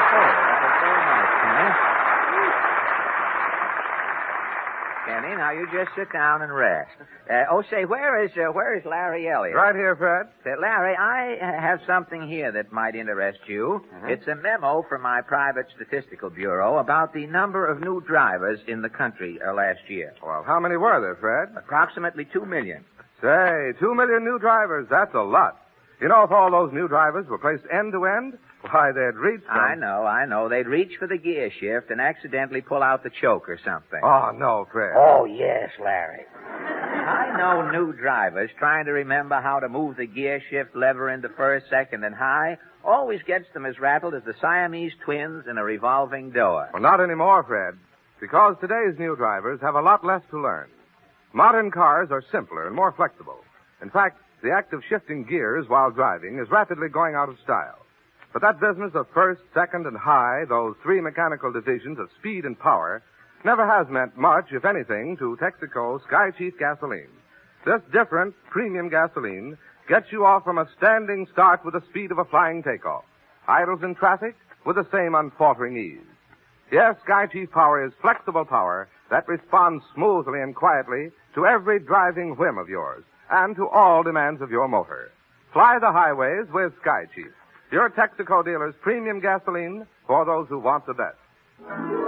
that was very nice, Kenny. Kenny, now you just sit down and rest. Say, where is Larry Elliott? Right here, Fred. Larry, I have something here that might interest you. Mm-hmm. It's a memo from my private statistical bureau about the number of new drivers in the country last year. Well, how many were there, Fred? Approximately 2 million. Say, 2 million new drivers. That's a lot. You know, if all those new drivers were placed end to end, why, they'd reach some... I know. They'd reach for the gear shift and accidentally pull out the choke or something. Oh, no, Fred. Oh, yes, Larry. I know new drivers trying to remember how to move the gear shift lever into first, second, and high always gets them as rattled as the Siamese twins in a revolving door. Well, not anymore, Fred, because today's new drivers have a lot less to learn. Modern cars are simpler and more flexible. In fact, the act of shifting gears while driving is rapidly going out of style. But that business of first, second, and high, those three mechanical divisions of speed and power, never has meant much, if anything, to Texaco Sky Chief gasoline. This different premium gasoline gets you off from a standing start with the speed of a flying takeoff. Idles in traffic with the same unfaltering ease. Yes, Sky Chief power is flexible power that responds smoothly and quietly to every driving whim of yours and to all demands of your motor. Fly the highways with Sky Chief, your Texaco dealer's premium gasoline for those who want the best.